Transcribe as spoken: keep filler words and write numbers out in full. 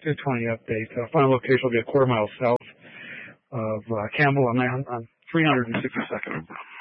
two twenty update. Uh, final location will be a quarter mile south of uh, Campbell on, on three hundred sixty-second.